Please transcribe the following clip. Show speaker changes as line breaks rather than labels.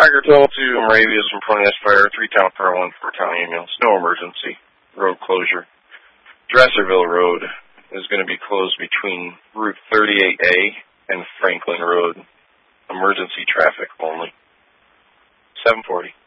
Tiger 12 to Moravia's from Pontiac Fire, 3-town fire, 1-4-town ambulance. No emergency. Road closure. Dresserville Road is going to be closed between Route 38A and Franklin Road. Emergency traffic only. 740.